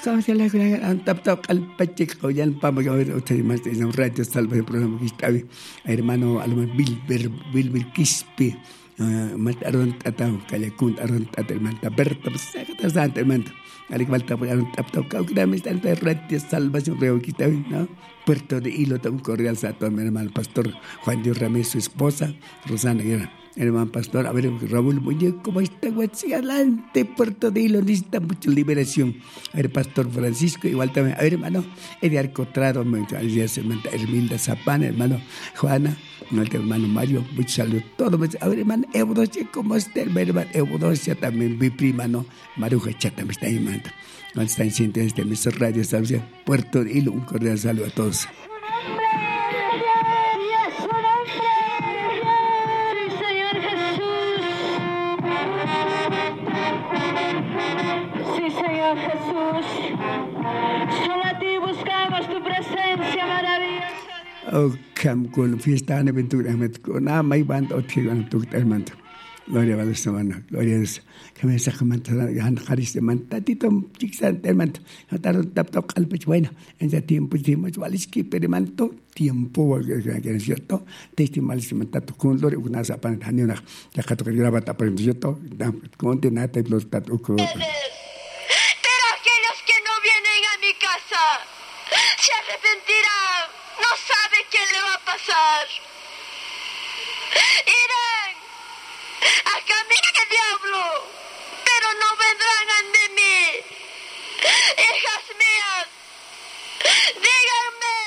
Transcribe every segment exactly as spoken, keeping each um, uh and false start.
Estamos en la gran tap al pacheco, ya en Pama, usted más de un radio salva el programa que está bien. Hermano, alma Bilber, Bilber Quispe, mataron tatao, calacun, aron tatel, manta, berta, pues, saca santa, hermano. Al igual que aron tap tap, caucrame, está en radio salvación, reo que está bien, ¿no? Puerto de Hilo, un cordial saludo a mi hermano pastor Juan Dios Ramírez, su esposa, Rosana Guerra. Hermano pastor, a ver, Raúl Muñoz, ¿cómo está? Hacia adelante, Puerto de Hilo, necesita mucha liberación. A ver, pastor Francisco, igual también. A ver, hermano, Ediar Cotrado, Hermilda Zapana, hermano Juana, hermano Mario, muchos saludos. Todo, a ver, hermano Eudosia, ¿cómo está? Hermano Eudosia también, mi prima, ¿no? Maruja Chata me está llamando. Cuando están sintiendo este emisor Radio Salvación, Puerto de Hilo, un cordial saludo a todos. Oh, cam con fiesta en aventura, con nada más banda o tío en tu hermano. Gloria a Dios, hermano. Gloria a Dios. Que me saca mantar, han haris de mantatito, chixan, hermano. Notaron tap tap calpech, bueno, en ese tiempo hicimos valiski, pero manto, tiempo, que es cierto, testimal si mantato con lore, una zapan, hanina, la cato que graba tapar, cierto, con de nata y los tatu. Pero aquellos que no vienen a mi casa se arrepentirán. No sabe qué le va a pasar. Irán a camino del diablo, pero no vendrán ante mí. Hijas mías, díganme.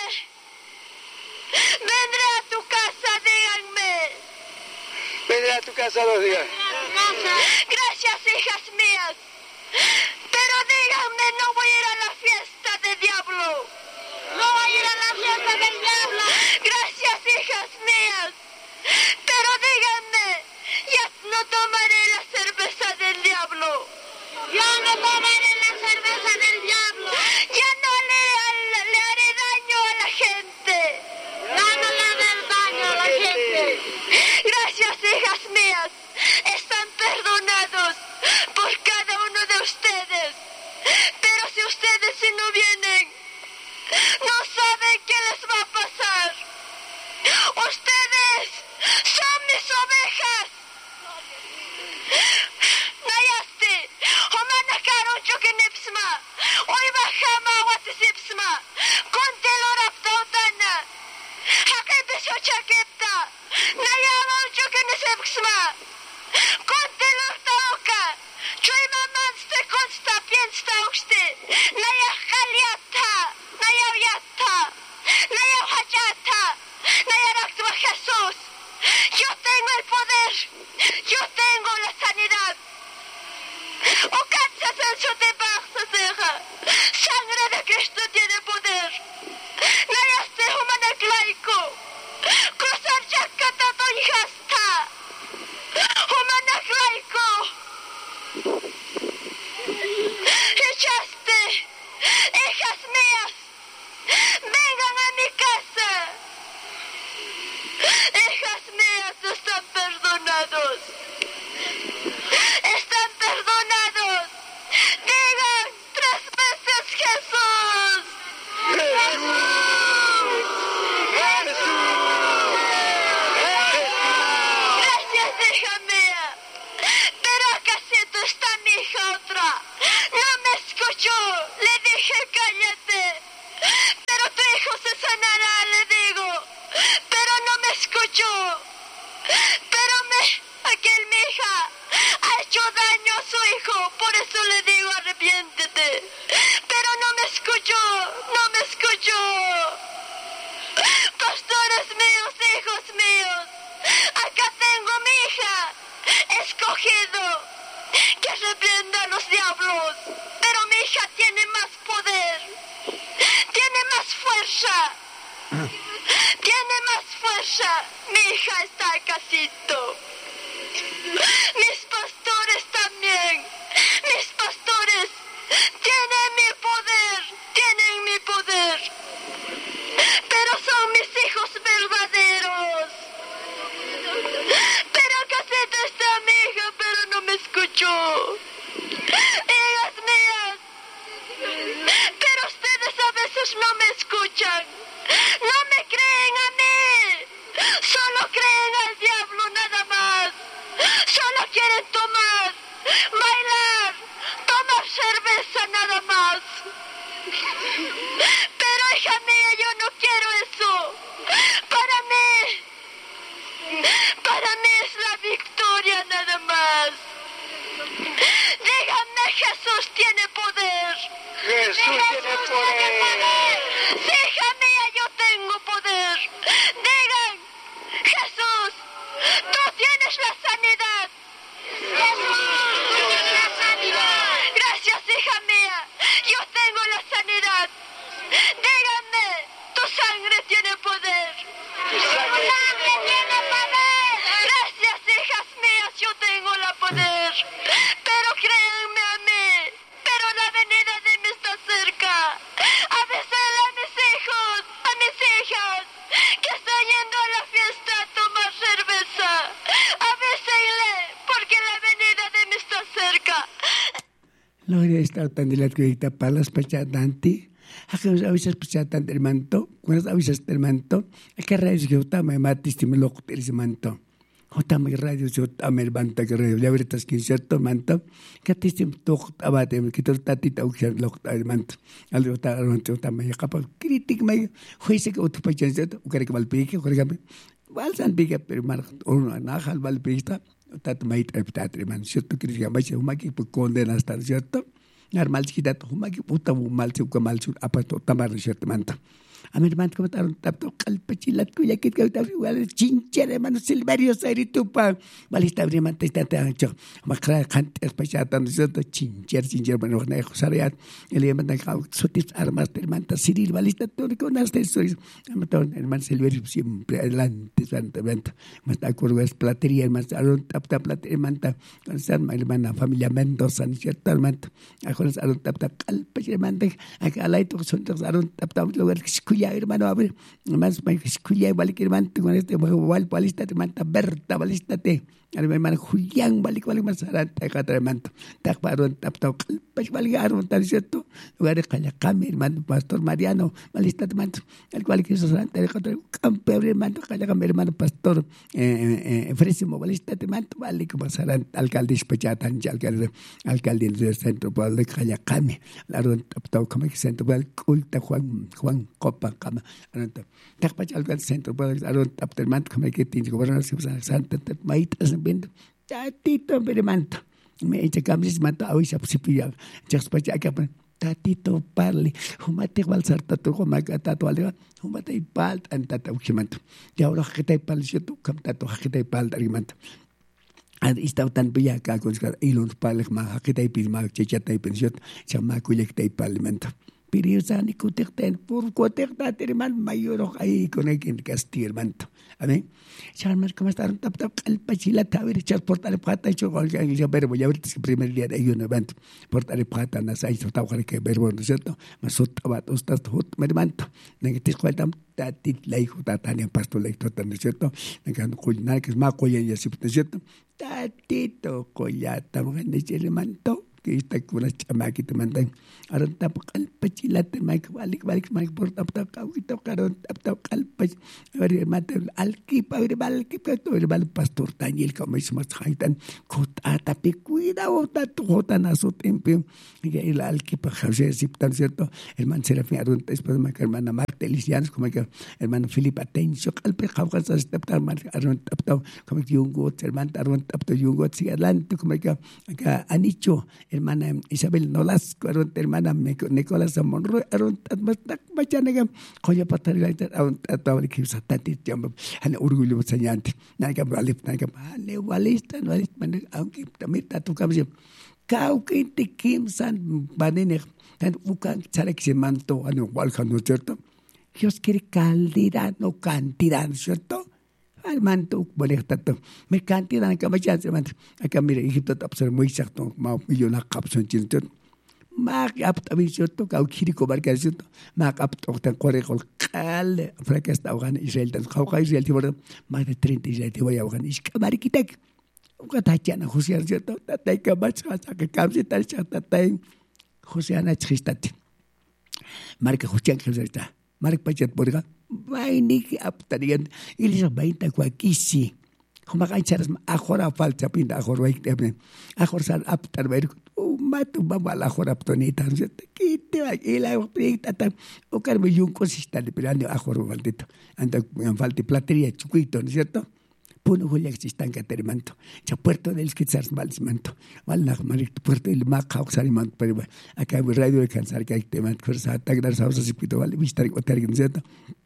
Vendré a tu casa, díganme. Vendré a tu casa dos días. Gracias, hijas mías. Pero díganme, no voy a ir a la fiesta del diablo. No voy a ir a la fiesta del diablo. Gracias, hijas mías. Pero díganme, ya no tomaré la cerveza del diablo. Ya no tomaré la cerveza del diablo. Ya no le, le haré daño a la gente. Ya no le haré daño a la gente. Gracias, hijas mías. Están perdonados por cada uno de ustedes. Pero si ustedes si no vienen, no saben qué les va a pasar. Ustedes son mis ovejas. Nayaste, Homana Karoncho Kenipsma, Hoy bajama Watisipsma, Contelo Raptautana, Hakebisho Chakepta, Nayamoncho Kenisipsma, Contelo Tauka, Chuimamanste Consta Piensta Uxte, Nayakaliata, Nayaviata, Nayahachata, Nayaractua Jesús. Yo tengo el poder, yo tengo la sanidad. O cansas en su debajo, sangre de Cristo tiene poder. Nayaste humana claico, cruzar chacata toijasta, humana claico. Echaste, hijas mías, vengan a mi casa. Hijas mías, están perdonados. Están perdonados. Digan tres veces Jesús. Jesús. Gracias, hija mía. Pero acá está mi hija otra. No me escuchó. Le dije cállate. Pero tu hijo se sanará, le digo. Pero no me escuchó. Pero me, aquel mi hija ha hecho daño a su hijo. Por eso le digo arrepiéntete. Pero no me escuchó. No me escuchó. Pastores míos, hijos míos. Acá tengo mi hija. Escogido. Que reprenda a los diablos. Pero mi hija tiene más poder. Tiene más fuerza. Tiene más fuerza. Mi hija está casito. Mis pastores también. Mis pastores tienen mi poder. Tienen mi poder. Pero son mis hijos verdaderos. Pero casito está mi hija, pero no me escuchó. Hijas mías. cerveza nada más. Pero hija mía, yo no quiero eso. Para mí, para mí es la victoria nada más. Díganme, Jesús tiene poder. Jesús tiene poder. Sí, hija mía, yo tengo poder. Digan, Jesús, tú tienes la sanidad. Jesús, tú tienes la sanidad. Gracias, hija mía, yo tengo la sanidad. Díganme, tu sangre tiene poder. Tu sangre tiene poder. Gracias, hijas mías, yo tengo la poder. Pero créanme a mí, pero la venida de mí está cerca. Avísenle a mis hijos, a mis hijas, que están yendo a la fiesta a tomar cerveza. Avísenle, porque la venida de mí está cerca. Gloria está tan de la que palas pachatanti. Acá nos avisas pachatan del manto. Cuando avisas del manto, acá rayos que utama matis me lo del manto. Utama rayos que utama el manto que rayos ya veritas que cierto manto. Que te sim toc abate que todo tatita uxan lo del manto. Algo está manto utama ya capa critic me juice que utu pachan cierto. Ukare que malpique, ukare que valsan pique pero mar uno najal valpista. Tat mait eptat man cierto que ya más uma que condena hasta cierto. Normal kita tu huma ki puta mal su ka mal su apa to tamar cierto manta. A mi hermano como taron tapto calpechilat ku ya que que igual chinchere mano silverio seritu pa balista brimanta está tancho. Makra kant espachatan cierto chincher chincher mano na xariat el yemanta ka sotis armas hermanta Cyril balista to con hasta eso. Amaton hermano silverio siempre adelante santa venta. Más ta curva es platería hermano aron tapta platería manta. Con san hermana familia Mendoza cierto hermano. Con aron tapta calpechilat manta. Acá la to son aron tapta lugar ya hermano a ver más me escuya igual que hermano con este igual balista te manta Berta balista te hermano Julián balik balik masaranta kata hermano tak paron tap tap pas baligaron tan cierto lugar de Cami hermano Pastor Mariano balista te manta el cual que eso santa kata campeón hermano kaya hermano Pastor eh Fresimo balista te manta balik masaranta alcalde Pachatan alcalde alcalde del centro pueblo de kaya Cami la ron tap tap como que centro pueblo culta Juan Juan Copa kama ananta takpach algal centro para aron tapterman como que tiene gobernación santa maitas bendo tatito beremanto me echa cambios mata hoy se posible chaspacha acá tatito parli humate igual sarta tu como acá tu aleva humate ipal antata uchimanto ya ahora que te pal yo tu camtato que te pal arimanto ad istau tan bella acá con ilon pal ma que te pil ma chechata y pensión chama cuya que te parlamento Piriusani kutekten por kutekta terman mayor ahí con el Castillo manto. Amén. Charmer cómo está tap tap calpachila taber echar portar plata hecho con el ya verbo ya ahorita es el primer día de un evento. Portar plata na sai so taw que verbo no cierto. Masot abat ustas hot mermanto. Negatis cualtam tatit la hijo tatania pasto la hijo tan cierto. Negan culinar que es más coya y así no cierto. Tatito coyata mujer de manto. Que está con una chamaquita mandan aron tap calpachilat maik balik balik maik por tap tap kawito karon tap tap calpach ver mater alkipa ver balkipa to ver bal pastor Daniel como es más haitan kota tapi cuidado tato jota naso tempe que el alkipa José Siptan cierto hermano Serafín aron después ma hermana Marta Elisianos como que hermano Filipe Atencio calpe jaujas tap tap aron tap tap como que un got hermano aron tap tap un got si adelante como que acá anicho hermana Isabel Nolasco, hermana Nicolás Monroy, aron tak macanaga, koya patarila, aron tawali kisa tati jamba, ana orgullo sañante, naga balip naga, ale walista, walista, aunque también tatu kamsi, kau kinte kim san banene, tan ukan charek se manto, ano walkan no cierto, Dios quiere calidad, no cantidad, ¿cierto? Al manto boleh tato me kanti dan ka macam se manto aka mira Egipto tapsar muy exacto ma millona kapson chinto ma ap tabiso to ka khiri ko bar ka chinto ma ap to tan kore kol kal fracas Afgan Israel tan khawqa Israel tibor ma de treinta Israel tibo ya Afgan iska mari kitak ka tachana Josiar chinto tatay ka bacha ka kamsi tal chata tay Josiana chistat marca Josian chistat marca pachat borga Bainik aptarian ilisa baita kuakisi. Kumakai charas ahora falta pinta ahora baik debne. Ahora sar aptar baik un mato, vamos a la joraptonita, ¿no es cierto? ¿Qué te va? Y la proyecta, o carme y un cosista de pelando a jorro maldito. Anda, me falta platería, chiquito, ¿no es cierto? Puno Julia que están que termanto. Ya puerto del que se manto. Wala marito puerto el maca oxarimanto, pero acá el radio de cansar que hay temas, cosas atagrar sauce si pito vale vistar o ter ¿cierto?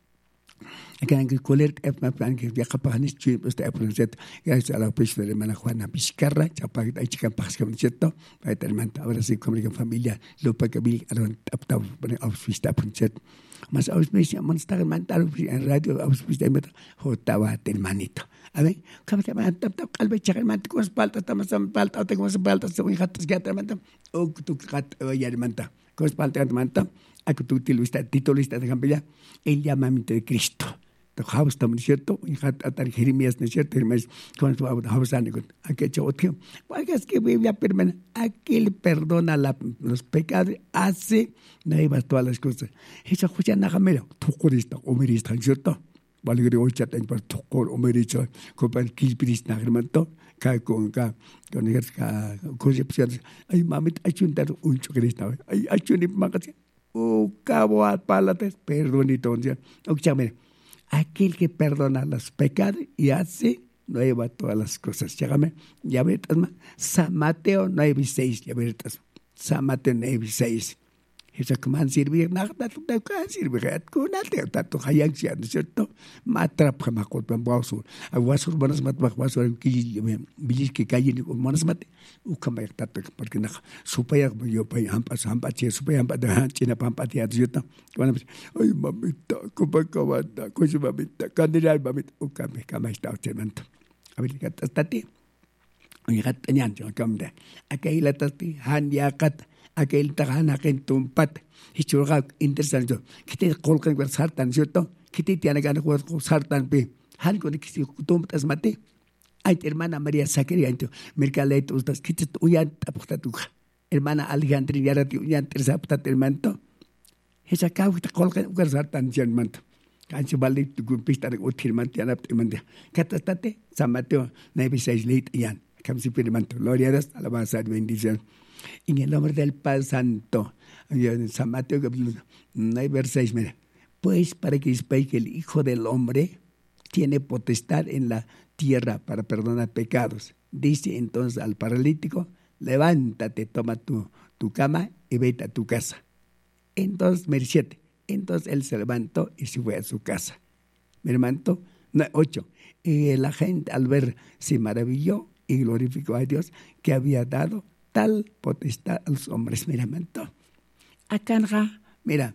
Acá en el coler me plan que viaja para hanis chip está pronunciado. Gracias a la pecho de la hermana Juana Vizcarra, chapa que hay chica para que ¿cierto? Para termanto. Ahora sí como la familia lo para que vi a taptau para ausvista ¿cierto? Mas ausvista monster mantar en radio ausvista meta jotaba termanito. A ver, ¿cómo se llama? Calve chagalmante con espalda, estamos en espalda, o tengo espalda, según jatos que atremanta, o tu gat ya alimenta, con espalda atremanta, a que tú tilista, titulista de Campilla, el llamamiento de Cristo. The house, ¿no es cierto? Y hat atar Jeremías, ¿no es cierto? Jeremías, con su house, a que hecho otro. ¿Cuál es que Biblia permana? Aquel perdona la, los pecados, hace, no llevas todas las cosas. Esa justa nagamera, tu corista, o merista, ¿no es cierto? Vale que hoy chatean para tocar o mericho con el kilpiris nagremanto cae con ca con el ca concepciones ay mamit achuntar un chocrista ay achuni magate o cabo al palates perdonito ya o chame aquel que perdona los pecados y hace nueva todas las cosas llágame ya ves San Mateo nueve seis ya ves San Mateo nueve seis esa coman sirve nada tu te can sirve con alte tanto hayang sia ¿no es cierto? Matra para culpa bausur aguasur buenas mat bausur que bilis que calle ni buenas mat u kama tanto porque na supaya yo pa hampas hampas che supaya hampas da china pampa tia ¿cierto? Bueno ay mamita copa cabanda cosa mamita candidato mamita u kama kama está observando a ver que hasta ti oye gatñan yo camde aquel la tati han ya kat aquel tagana que tumpat hichurga interesante que te colcan con sartan ¿cierto? Que te tiene ganas con sartan pe han con que tumpas mate ay hermana María Zacarías ento mercaleto ustas que te uyan apuesta tu hermana Alejandrina ya te uyan teresa apuesta hermano esa cau te colcan con sartan hermano cancho vale tu pista de util mantiana mande catastate San Mateo nueve seis leit yan cam si hermano gloria a Dios alabanza bendición. En el nombre del Padre Santo, en San Mateo capítulo nueve, verso seis, mira, pues para que sepáis que el Hijo del Hombre tiene potestad en la tierra para perdonar pecados. Dice entonces al paralítico, levántate, toma tu, tu cama y vete a tu casa. Entonces, mira, siete, entonces él se levantó y se fue a su casa. Mi hermano, no, ocho, y la gente al ver se maravilló y glorificó a Dios que había dado tal potestad a los hombres. Mira, manto. Acá, mira.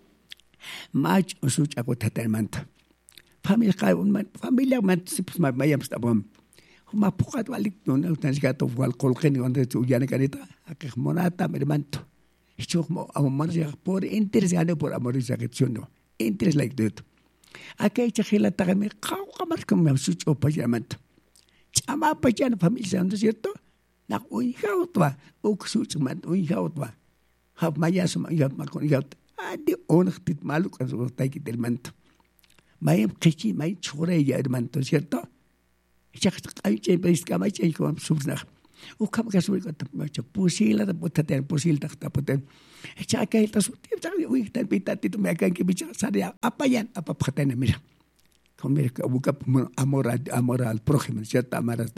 Mach o such agotata el manto. Familia, familia, manto, si pues mayam estabam. Uma pukat walik no, no tienes gato wal colgen donde tu ya negarita, acá monata, mi manto. Y yo como amor ya por interesado por amor y satisfacción no. Interés like that. Acá hay chajela tagame, kau kamar como such o payamanto. Chama payan familia, ¿no es cierto? Na un jautwa ook such man un jautwa hab mayas mayat mal con jaut adi onchtit maluk as ortai del manto mayem kichi may chore ya el manto cierto chak ay che pes kama che ko subna u kam ka subir ka macho pusila da botaten pusil ta tapoten chak ay ta suti ta uy ta pitati tu me kan ki bicha saria apayan apa phatene mira comer ka buka amor amor al prójimo cierto amaras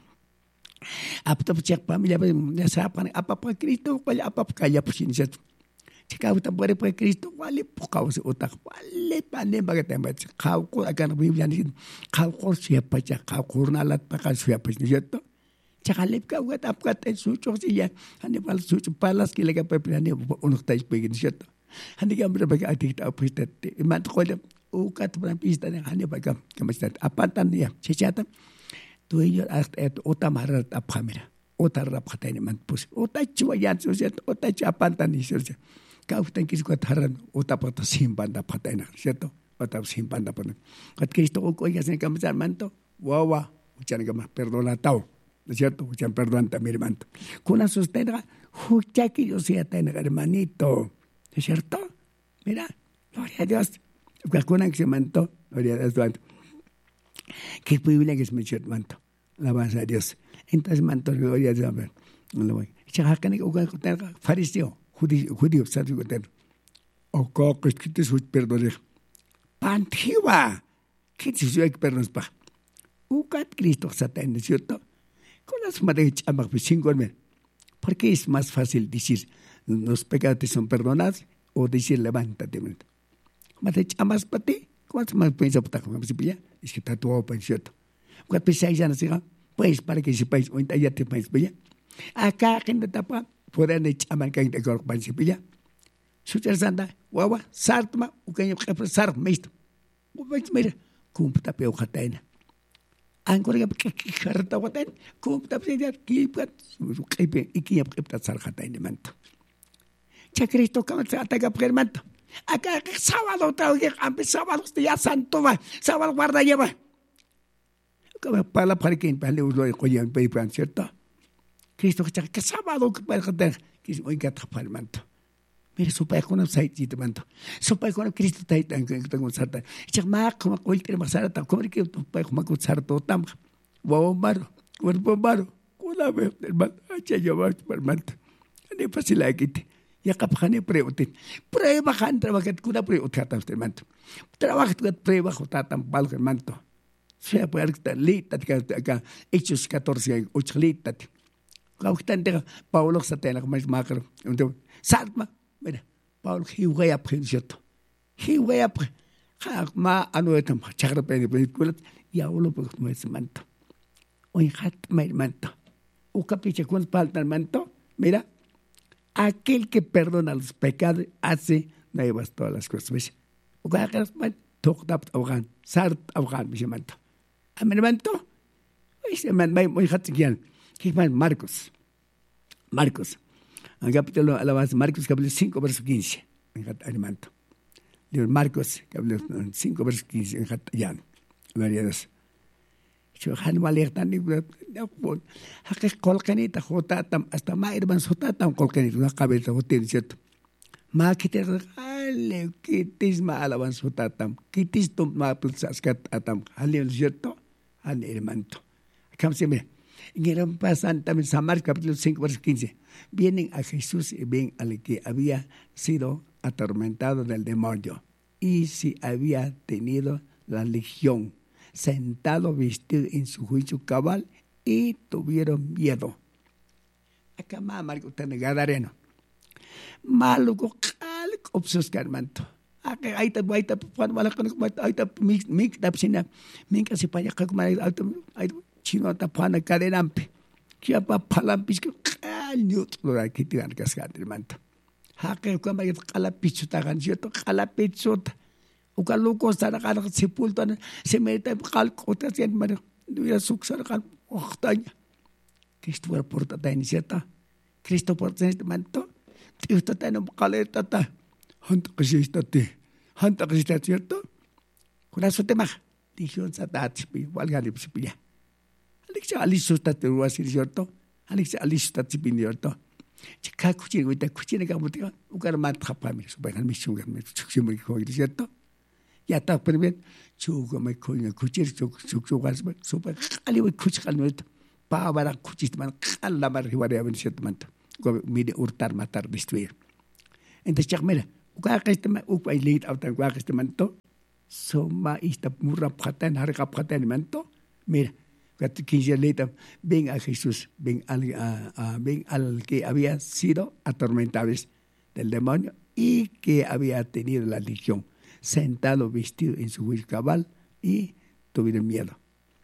apto cek familia ya sapan apa apa Cristo wala apa kaya pusin set cekau ta bore pa Cristo wala pokaw si utak wala panen bagat tempat kau ko akan Biblia ni kau ko siapa cek kau kurnalat pa ka siapa cierto cakalip ka wat apkat sucho siya hani pal sucho palas kilaga pa plane unok tais pegin cierto hani gamra baga atik ta apistat man ko ukat pran pista hani baga kamastat apatan ya cecata tu ellos hasta otra marra apamera otra rapata ni man pus otra chuayan cierto otra chapantan ni cierto cautan que su taran otra pata simpan da patena cierto otra simpan da patena kat Cristo o ya se cambiar manto guau uchan gama perdona tao ¿no es cierto? Uchan perdón también manto con sustenta jucha que yo sea tener hermanito ¿no es cierto? Mira gloria a Dios con que se manto gloria a Dios que Biblia que es mi manto alabanza a Dios entonces manto gloria a Dios Chakakani ugan kutera fariseo, judío, judío, sabe kutera. O coco, que te sus perdones. Pantiva, que te sus perdones pa. Ugat Cristo Satán, ¿cierto? Con las madres chamas, pues sin comer. ¿Por qué es más fácil decir los pecados son perdonados o decir levántate? Madre chamas para ti, ¿cuánto más piensa para comer? Es que está todo para cierto. ¿Cuánto pensáis ya no se pues para que sepáis, hoy ya te vais para acá, gente tapa, pueden echar que hay de corpo para sepilla. Sucher santa, guagua, sartma, ucaño, sart, mesto. Mira, cumpa peo jataina. Angkor que harta watan, cumpa pea, kipat, kipe, y que ya sarjataina manto. Chacristo, como se ataca por el manto. Acá, sábado, sábado, ya santo va, sábado guarda lleva. Como para para quien para le uso el coño en país, ¿cierto? Cristo que que sábado que para que que hoy que tapar el manto. Mira su país con un site de manto. Su país con Cristo está ahí tan que tengo un sarta. Y más como cualquier más sarta, como que tu país como un sarto tam. Bombaro, bombaro. Una vez el manto, ya llevar el manto. Ni fácil aquí. Ya capjane pregunté. Prueba han trabajar con una pregunta el manto. Trabaja tu prueba jota tan balgo el manto. Sea puede estar lita acá Hechos catorce ocho lita. Cautante Paulo satena como es macro. Entonces, salma, mira, Paulo hiwaya principio. Hiwaya ha ma anu etam chakra pe película y aulo pues no es manto. Hoy hat me manto. O capricho con falta el manto, mira, aquel que perdona los pecados hace nuevas todas las cosas. ¿Ves? O que hagas mal, toctap afgan, sart afgan, me manto. A mi manto, ese man muy hatzikian. ¿Qué es Marcos? Marcos. En capítulo alabanza, Marcos capítulo cinco, verso quince. En Hatarimanto. Libro Marcos, capítulo cinco, verso quince. En Hatayan. María dos. Yo han malirtan ni no pon. Hakes colcanita jotatam hasta ma irban sotatam colcanita una cabeza hotel cierto. Ma kiter ale kitis ma alabanza sotatam. Kitis tom ma pulsaskat atam. Ale cierto. Al hermanto. Acá se me en el pasan también San Marcos capítulo cinco verso quince. Vienen a Jesús y ven al que había sido atormentado del demonio y si había tenido la legión, sentado vestido en su juicio cabal y tuvieron miedo. Acá más Marcos está Gadareno. Maluco cal obsos carmanto. Acá ahí está ahí está cuando mala con ahí está mix mix tapsina. Minka se paya como ahí ahí chino ata pana cadenampe. Que apa palampis que calñut lo da que tiran cascar hermano. Acá cuando hay cala pichuta ganchito cala pichuta. O caluco está acá sepulto se mete calcota se hermano. Dura suxar cal oxtaña. Cristo por porta ta iniciata. Cristo por este manto. Cristo ta no caleta ta. Hanta que se está te. Hanta que se está cierto. Con eso te maja. Dijo Satat, valga de pipilla. Alexa Alice está te lo así cierto. Alexa Alice está te pin cierto. Chica cuchillo, esta cuchillo que amutica. Ugar mat japa mi subajan mi sugar mi chuchu mi coy cierto. Ya está por bien. Chugo me coy cuchillo chuchu chuchu gas super. Ali voy cuchillo no está. Pa para cuchillo man alla mar rivaria ben cierto manto. Mide hurtar matar destruir. Entonces mira. Uka este man upa lead out and uka este manto soma esta murra patan harga patan manto mira que quince lead ven a Jesús ven al uh, uh, ven al que había sido atormentado del demonio y que había tenido la legión sentado vestido en su juicio cabal y tuvieron miedo.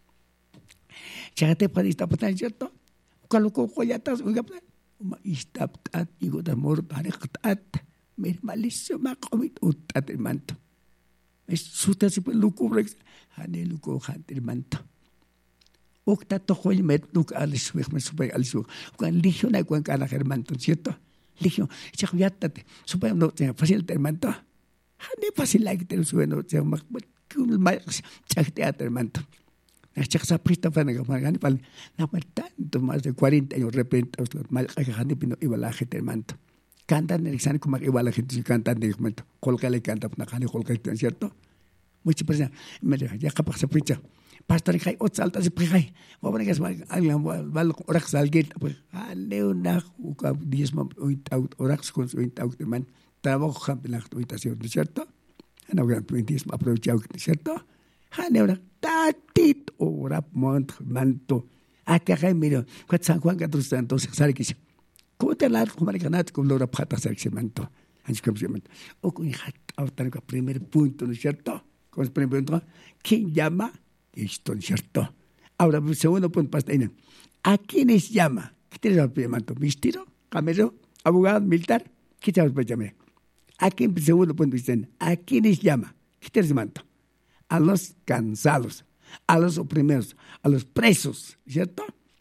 Chate para esta patan cierto kalau kau koyatas uka patan uma ista pat igo da mor harekat Mir malisyo makomit utat el manto. Es suta si lucubre hane luco hante el manto. Okta tojo el met luk alisue me super alisue. Cuan ligio na cuan kana el manto, ¿cierto? Ligio, chaviatate. Super no te fácil el manto. Hane fácil like te sube no te mak kul ma chakte el manto. Na chaksa prista fa na gani pal na tanto más de cuarenta años repente mal hane pino ibalaje el manto. Cantan en el examen como igual la gente si cantan de momento, colca le canta una cana colca, ¿cierto? mucha presión. Me dijo, ya capaz se picha. Pastor, hay otros altas y pijay. Vamos a ver que alguien va a orar salguet. Pues, ah, leona, uca, diez mam, oint, orar con su oint, out, man. Trabajo, jamás, la habitación, ¿no es cierto? No, diez aprovechado, ¿no es cierto? Ah, leona, tatit, orap, mont, manto. Ah, que acá, mira, cuando San Juan catorce entonces, ¿sabe qué? ¿Cómo te la como le ganat con Laura Pata se manto? Antes que se manto. O con hat, ahorita el primer punto, ¿no es cierto? Con el primer punto, ¿quién llama? Esto, ¿no es cierto? Ahora, el segundo punto, pasta ahí. ¿A quiénes llama? ¿Qué tienes al primer manto? ¿Ministro? ¿Camero? ¿Abogado? ¿Militar? ¿Qué te vas a llamar? ¿A quién, el segundo punto, dicen? ¿A quiénes llama? ¿Qué tienes manto? A los cansados, a los oprimidos, a los presos, ¿no es cierto?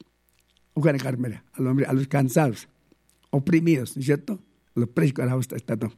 A los, a los cansados, oprimidos, ¿no es cierto? A los presos, a los estados.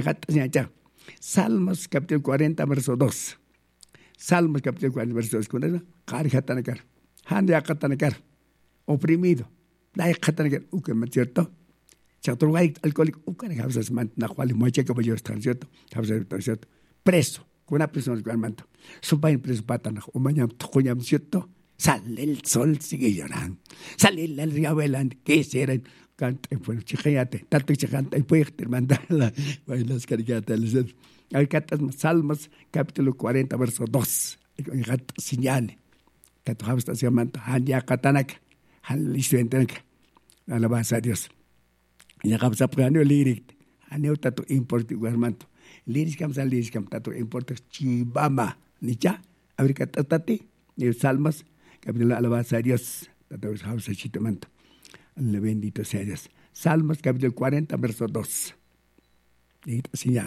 Salmos capítulo cuarenta, verso dos. Salmos capítulo cuarenta, verso dos. ¿Cuál es? Carijatanakar. Handiakatanakar. Oprimido. Daikatanakar. Uke, ¿no es cierto? Chaturgay alcohólico. Uke, ¿no es cierto? Nahuali, mocheca, ¿no es cierto? ¿No es cierto? Preso. Con una persona que mando. Su padre preso patan. O mañana, ¿no es cierto? Sale el sol, sigue llorando. Sale el río velando. ¿Qué será? Canta, bueno, chicayate, tanto chicanta, y puede mandarla, las caricatas. Hay catas Salmos, capítulo cuarenta, verso dos. Hay catas señales. Tato habsta se llama Hanya Katanak, Han Listuentenak. Alabanza a Dios. Y acabas a poner líric. Aneo tato importe guarmanto. Líric cam sal líric cam tato importe chibama. Nicha, abrica tatate. Y Salmos, capítulo alabanza a Dios. Tato habsta chitamanto. Le bendito sea Dios. Salmos capítulo cuarenta, verso dos. Señal.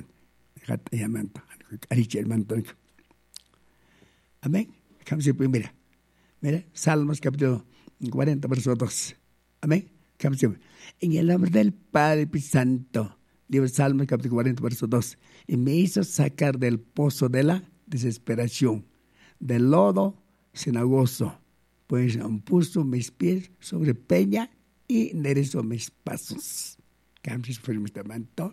Amén. Mira, mira, Salmos capítulo cuarenta, verso dos. Amén. En el nombre del Padre Santo. Libro Salmos capítulo cuarenta, verso dos. Y me hizo sacar del pozo de la desesperación, del lodo cenagoso, pues puso mis pies sobre peña y enderezó mis pasos. Cambios por mi tamanto.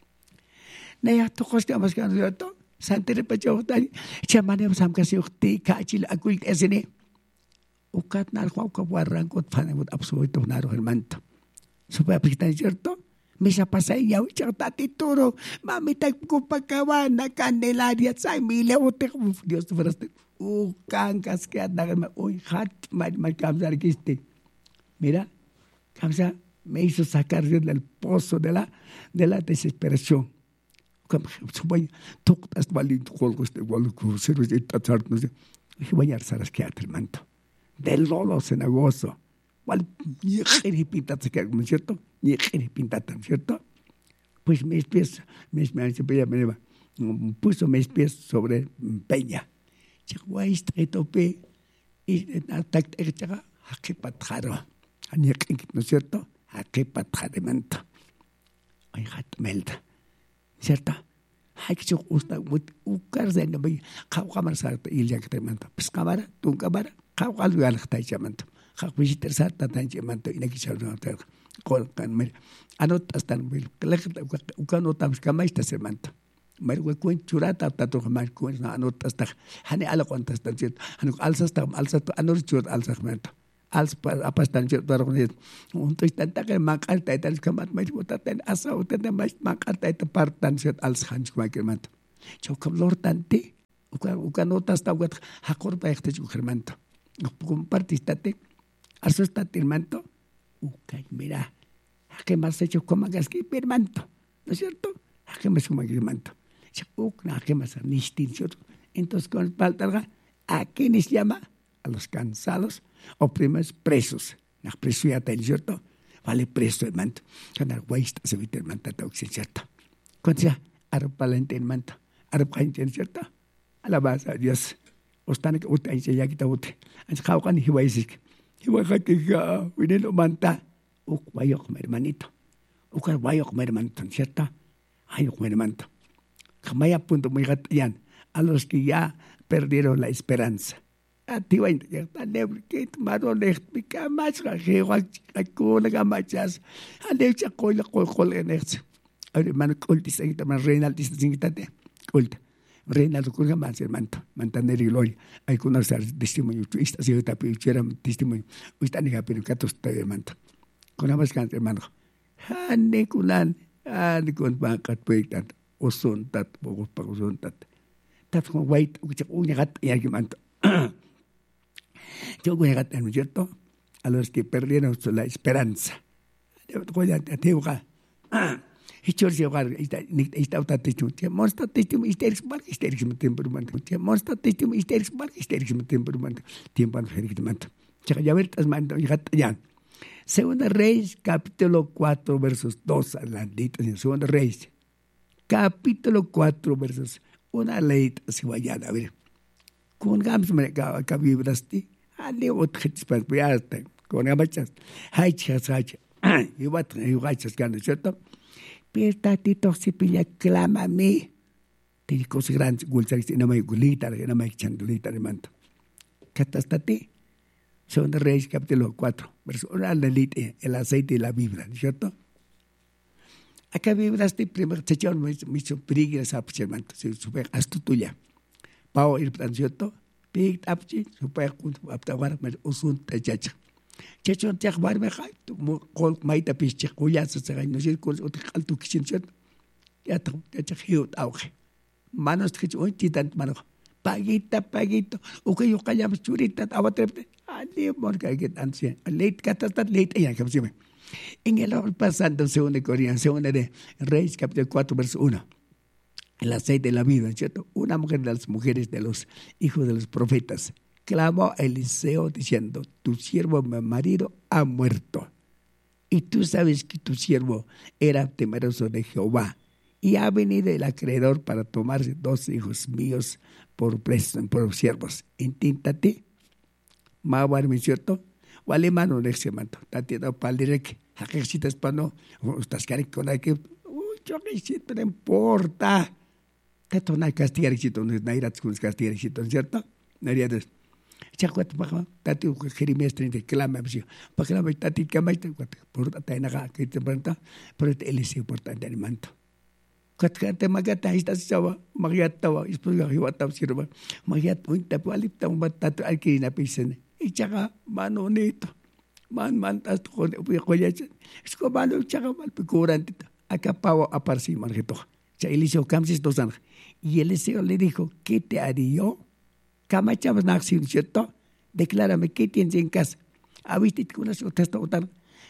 Naya tocos que amas que han sido santere pachotari. Chamane samkasi ukti kachil akul esene. Ukat nar kwa kwa warrankot fanamut absoluto naro hermanto. Supaya pikitan cierto. Misa pasay yaw chartati turo. Mamita kupakawana candelaria say mile utek Dios te feraste. Ukan kaskeat nagan uy hat mal mal kamsar kiste. Mira. Kamsa me hizo sacar del pozo de la, de la desesperación. Voy tocas valiente colgos de walco, service de tatar, no sé. Voy a hacer que manto. Del lodo cenagoso. Igual, ni quiere pintar, ¿no es cierto? Ni quiere pintar, ¿no es cierto? Pues mis pies, mis pies, me puso mis pies sobre peña. Chihuahua, este tope, y ataque, ¿qué patjaro? ¿No es cierto? ¿A qué pata de manto? Ay, hat melda. ¿Cierto? Hay que usar ucar de no me caguamar sarta y ya que te manto. Pues cámara, tu cámara, cagual de la está llamando. Caguisiter sarta tan llamando y no quisiera no te colcan mer. Anotas tan mil. Ucanotamos camaista se manto. Mer huecuen churata tato jamás cuen anotas ta. Hane ala cuantas tan cierto. Hane alzas tam alzas anor chur alzas manto. Als apa stanche dorong untuk tanta ke makal taitan kamat mai botaten asa utaten mai makal taitan partan set als hans kwakemat chokam lor tante uka uka notas tawat hakor pa ekte chukermanto compartistate asustate manto uka mira que más hecho como gaski permanto, ¿no es cierto? Que más como manto chukna que más nistin cierto. Entonces con paltarga a quienes llama a los cansados oprimidos presos, na preso ya está, ¿cierto? Vale preso el manto. Cuando guaista se viste el manto, ¿cierto? Cuando ya arpalente el manto, arpalente, ¿cierto? Alabanza a Dios. Ostana que uta inse ya kita ute. Ans kaukan hiwaisik. Hiwakatika, winelo manta. Uk wayok hermanito. Ukar wayok hermanito, ¿cierto? Ayok hermanito. Kamaya punto muy gatian a los que ya perdieron la esperanza. Atiwa ya tanem que tomaron el pica más que igual la cola gamachas. Ande cha cola col col enerx. Hermano coltis ahí también reina altis singitate. Colta. Reinaldo Curga más hermano, mantener y gloria. Hay que conocer testimonio, esta se está pidiendo testimonio, esta niña pero catos está hermano. Con ambas cantas hermano. Hane kulan, hane kun bankat peitan, osun tat, bogos pagosun tat. Tat con wait, ucha uña gat y argumento. Yo voy a gatar, ¿no es cierto? A los que perdieron la esperanza. Voy a teogar. Y yo se hogar, está otra testimonio. Monsta testimonio, histérico, mal, histérico, temperamento. Monsta testimonio, histérico, mal, histérico, temperamento. Tiempo al fericimento. Ya vertas mando, ya ya. Segunda Reyes, capítulo cuatro, versos dos adelante. Segunda Reyes, capítulo cuatro, versos una ley se vayan a ver. Con gams me acaba vibraste. Ale ot khitspan piasta. Con gambachas. Hay chas hay. Y va a ir a ganas, ¿cierto? Pero tito se pilla clámame. Te digo cosas grandes, gulsas, no me gulita, no me chandulita de manto. Catastate. Segunda Reyes, capítulo cuatro, verso una lelite, el aceite y la vibra, ¿cierto? Acá vibraste primero, se echó un miso prigres a manto, se super hasta tuya. Pau ir plan, ¿cierto? Pig apchi, super junto a tabar, me usun te chacha. Chacho te acabar me hay, tu col maita piche, cuyas se ganan, no sé cuál otro alto que siento. Ya te, ya te hiut auge. Manos que yo chitan mano. Paguita, paguito. O que yo callamos churita, abatrepte. Ali, morga que ansia. Late catastat late ya que se me. En el hora pasando segunda Corintios, segunda de Reyes capítulo cuatro verso uno. El aceite de la vida, ¿cierto? Una mujer de las mujeres de los hijos de los profetas clamó a Eliseo diciendo, tu siervo mi marido ha muerto. Y tú sabes que tu siervo era temeroso de Jehová. Y ha venido el acreedor para tomarse dos hijos míos por presos, por siervos. Intíntate. Mawar, ¿me cierto? Wale mano de ese manto. Tatiendo paldirek. Hakexitas pano. Estás cari con la que. Uy, yo que sí, no importa. Tato na castigar y chito. No es nairat con castigar y chito, ¿cierto? Nariates. Chacuat paja. Tati Jeremías treinta. Clama, me decía. Para que la vez tati camaita. Por tainaga. Que te pregunta. Pero él es importante el manto. Katkate magata esta sawa magata wa ispuga hiwata sirba magat unta palip tam batat alkina pisen ichaga mano neto man man tas con uyakoyacha esko mano chaga mal picurantita acá pavo aparsi margeto cha Eliseo camsis dosan y Eliseo le dijo ¿qué te haría yo? Camachamos naxin cierto declárame qué tienes en casa habiste con las otras total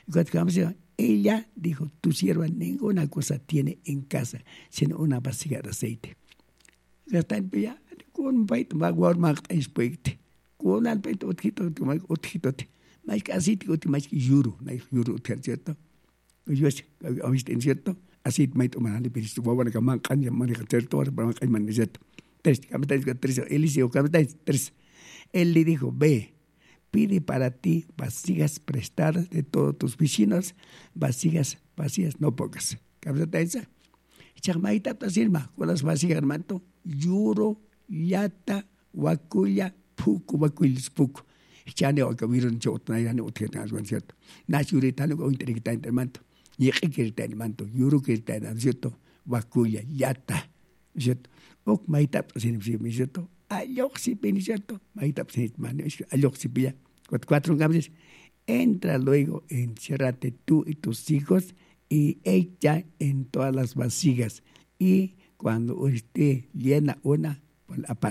y ella dijo, tu sierva ninguna cosa tiene en casa, sino una vasija de aceite. Gastan ya, con bait magwar mag inspecte. Con al bait otjito, otjito. Más casi te más yuru, na yuru cierto. Yo es, ¿viste cierto? Así me toman al peristo, bueno, que man can man cierto, para que man cierto. Tres, camitas tres, Eliseo, camitas tres. Él le dijo, ve. Pide para ti vasijas prestadas de todos tus vecinos, vasijas vacías, no pocas. ¿Cabeza esa? Chamaita tasilma, con las vasijas, hermano, yuro, yata, wakuya, puku, wakuilis, puku. Chane o cabiron chot, na yan o tiene cierto. Nachurita no intericta en hermano, yeque que está hermano, yuro que está en cierto, wakuya, yata, cierto. Ok, maita tasilma, cierto. Ayoxipin, ¿cierto? Ayoxipia. Cuatro gamas. Entra luego, enciérrate tú y tus hijos y echa en todas las vasijas. Y cuando esté llena una, pues aparte.